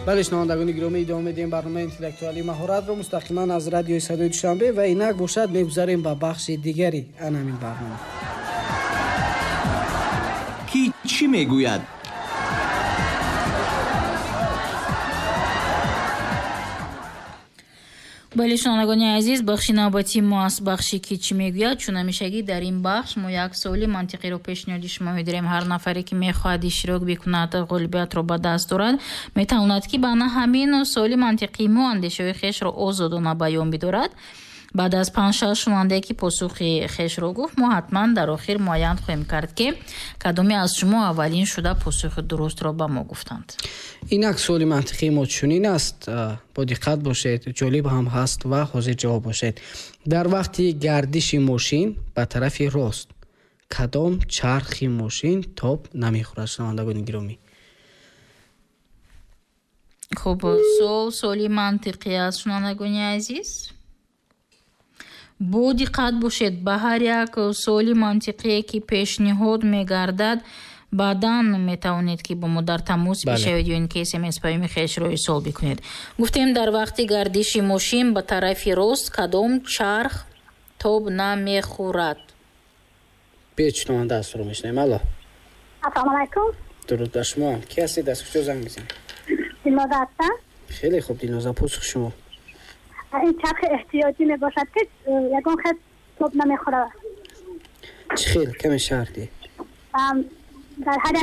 بله شنوندگان گرامی ادامه میدیم برنامه اینتלקטуаلی مهارت رو مستقیما از رادیوی صدای دوشنبه و اینک باشد میگذاریم به بخش دیگری ان همین برنامه. کی چی میگوید؟ بله شنوندگان عزیز، بخش نوبتی ما است بخشی که چی میگوید. چون همیشگی در این بخش ما یک سوالی منطقی رو پیشنهاد شما می‌داریم. هر نفری که میخواهد اشتراک بکند غالبیت رو به دست دارد میتواند که بنا همین سوالی منطقی ما اندیشه خویش رو آزادانه بیان بدارد. بعد از 5-6 شنونده که پاسخ خویش رو گفت ما حتما در آخر معین خواهیم کرد که کدومی از شما اولین شده پاسخ درست را به ما گفتند. اینک سوال منطقی ما چنین است، با دقت باشید، جالب هم هست و حاضر جواب باشید. در وقتی گردش ماشین به طرف راست کدام چرخ ماشین تاب نمیخورد؟ شنوندگان گرامی، خب سوالی منطقی است شنوندگان عزیز. با دقت باشید، به هر یک سوالی منطقی که پیشنهاد میگردد بعداً میتوانید که با ما در تماس بشوید یا اینکه SMS پیام خویش رو ارسال بکنید. گفتیم در وقتی گردش ماشین به طرف راست کدام چرخ تاب نمیخورد؟ بیاید شنونده است رو میشنیم. الو، السلام علیکم. درود بر شما. کی هستید؟ از کجا زنگ میزنید؟ دینازه هستم. خیلی خوب دینازه، پاسخ شما. این چرخ احتیاطی می باشد که یکان خیلی توب نمیخوره. چه خیلی کمی شرطی؟ در هر